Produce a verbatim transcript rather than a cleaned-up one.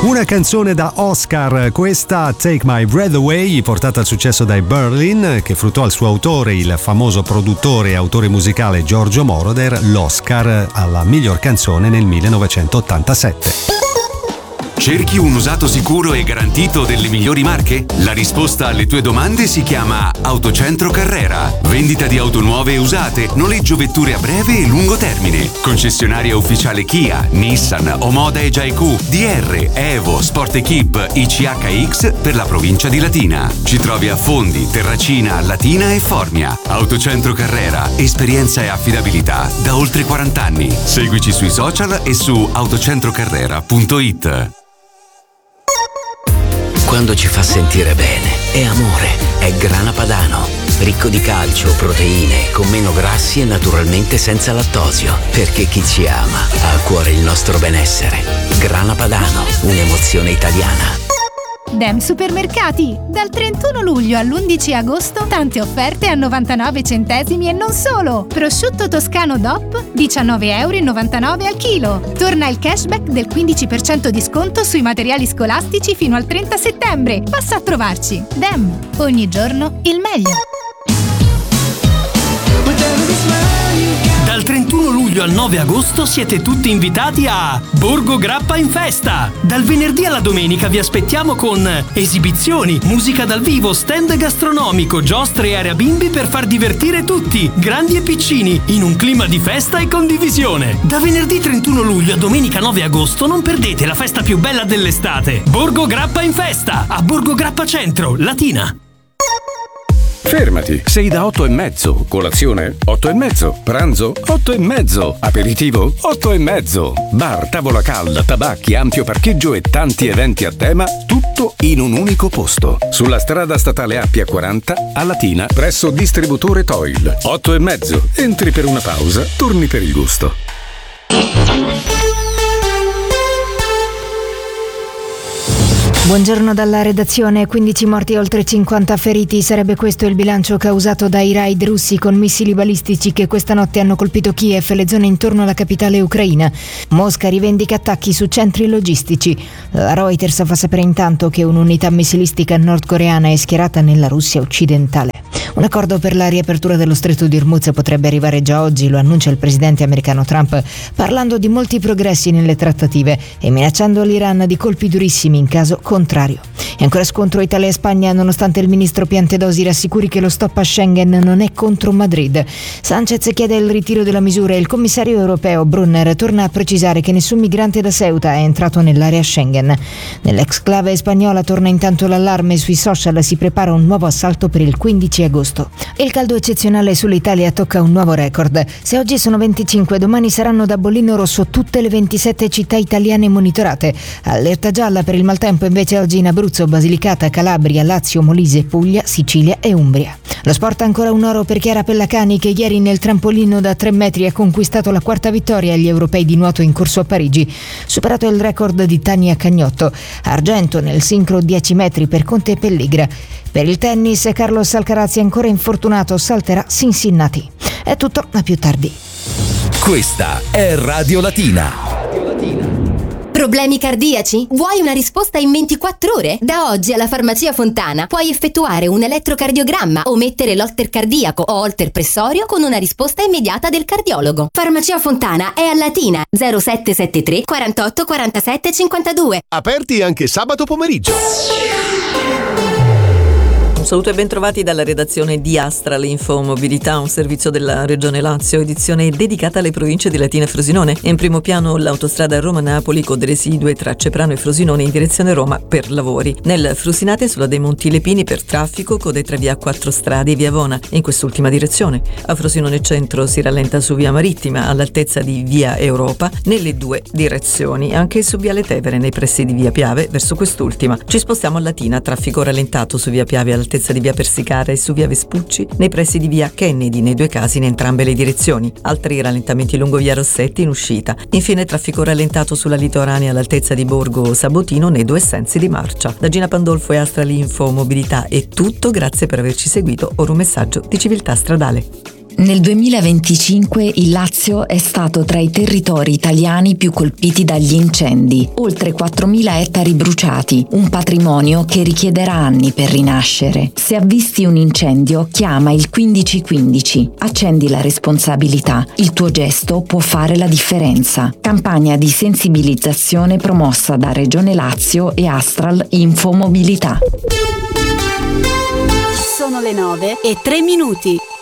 Una canzone da Oscar, questa Take My Breath Away, portata al successo dai Berlin, che fruttò al suo autore, il famoso produttore e autore musicale Giorgio Moroder, l'Oscar alla miglior canzone nel millenovecentottantasette. Cerchi un usato sicuro e garantito delle migliori marche? La risposta alle tue domande si chiama Autocentro Carrera. Vendita di auto nuove e usate, noleggio vetture a breve e lungo termine. Concessionaria ufficiale Kia, Nissan, Omoda e Jaiku, D R, Evo, Sport Equip, I C H X per la provincia di Latina. Ci trovi a Fondi, Terracina, Latina e Formia. Autocentro Carrera, esperienza e affidabilità da oltre quaranta anni. Seguici sui social e su autocentrocarrera punto it. Quando ci fa sentire bene, è amore, è Grana Padano. Ricco di calcio, proteine, con meno grassi e naturalmente senza lattosio. Perché chi ci ama ha a cuore il nostro benessere. Grana Padano, un'emozione italiana. Dem Supermercati! Dal trentuno luglio all'undici agosto tante offerte a novantanove centesimi e non solo! Prosciutto toscano D O P diciannove virgola novantanove euro al chilo. Torna il cashback del quindici per cento di sconto sui materiali scolastici fino al trenta settembre. Passa a trovarci! Dem, ogni giorno il meglio! Dal trentuno luglio al nove agosto siete tutti invitati a Borgo Grappa in Festa. Dal venerdì alla domenica vi aspettiamo con esibizioni, musica dal vivo, stand gastronomico, giostre e area bimbi per far divertire tutti, grandi e piccini, in un clima di festa e condivisione. Da venerdì trentuno luglio a domenica nove agosto non perdete la festa più bella dell'estate. Borgo Grappa in Festa, a Borgo Grappa Centro, Latina. Fermati, sei da otto e mezzo. Colazione? otto e mezzo. Pranzo? otto e mezzo. Aperitivo? otto e mezzo. Bar, tavola calda, tabacchi, ampio parcheggio e tanti eventi a tema, tutto in un unico posto. Sulla strada statale Appia quaranta, a Latina, presso distributore Toil. otto e mezzo. Entri per una pausa, torni per il gusto. Buongiorno dalla redazione. quindici morti e oltre cinquanta feriti. Sarebbe questo il bilancio causato dai raid russi con missili balistici che questa notte hanno colpito Kiev e le zone intorno alla capitale ucraina. Mosca rivendica attacchi su centri logistici. La Reuters fa sapere intanto che un'unità missilistica nordcoreana è schierata nella Russia occidentale. Un accordo per la riapertura dello stretto di Hormuz potrebbe arrivare già oggi, lo annuncia il presidente americano Trump, parlando di molti progressi nelle trattative e minacciando l'Iran di colpi durissimi in caso contrario. E ancora scontro Italia e Spagna, nonostante il ministro Piantedosi rassicuri che lo stop a Schengen non è contro Madrid. Sanchez chiede il ritiro della misura e il commissario europeo Brunner torna a precisare che nessun migrante da Ceuta è entrato nell'area Schengen. Nell'exclave spagnola torna intanto l'allarme, sui social si prepara un nuovo assalto per il quindici agosto. Il caldo eccezionale sull'Italia tocca un nuovo record. Se oggi sono venticinque, domani saranno da bollino rosso tutte le ventisette città italiane monitorate. Allerta gialla per il maltempo invece oggi in Abruzzo, Basilicata, Calabria, Lazio, Molise, Puglia, Sicilia e Umbria. Lo sport ancora un oro per Chiara Pellacani che ieri nel trampolino da tre metri ha conquistato la quarta vittoria agli europei di nuoto in corso a Parigi. Superato il record di Tania Cagnotto. Argento nel sincro dieci metri per Conte Pelligra. Per il tennis Carlos Alcaraz è ancora infortunato, salterà Cincinnati. È tutto, a più tardi. Questa è Radio Latina. Problemi cardiaci? Vuoi una risposta in ventiquattro ore? Da oggi alla Farmacia Fontana puoi effettuare un elettrocardiogramma o mettere l'holter cardiaco o holter pressorio con una risposta immediata del cardiologo. Farmacia Fontana è a Latina, zero sette sette tre quarantotto quarantasette cinquantadue. Aperti anche sabato pomeriggio. Un saluto e bentrovati dalla redazione di Astral Info Mobilità, un servizio della Regione Lazio, edizione dedicata alle province di Latina e Frosinone. In primo piano l'autostrada Roma-Napoli con residue tra Ceprano e Frosinone in direzione Roma per lavori. Nel Frusinate sulla dei Monti Lepini per traffico code tra via Quattro Strade e via Vona in quest'ultima direzione. A Frosinone Centro si rallenta su via Marittima all'altezza di via Europa nelle due direzioni, anche su viale Tevere nei pressi di via Piave verso quest'ultima. Ci spostiamo a Latina, traffico rallentato su via Piave all'altezza di via Persicara e su via Vespucci nei pressi di via Kennedy, nei due casi in entrambe le direzioni. Altri rallentamenti lungo via Rossetti in uscita. Infine traffico rallentato sulla litoranea all'altezza di Borgo Sabotino nei due sensi di marcia. Da Gina Pandolfo e Astral Info Mobilità è tutto, grazie per averci seguito. Ora un messaggio di civiltà stradale. Nel duemilaventicinque il Lazio è stato tra i territori italiani più colpiti dagli incendi. Oltre quattromila ettari bruciati, un patrimonio che richiederà anni per rinascere. Se avvisti un incendio, chiama il quindici quindici. Accendi la responsabilità. Il tuo gesto può fare la differenza. Campagna di sensibilizzazione promossa da Regione Lazio e Astral Infomobilità. Sono le nove e tre minuti.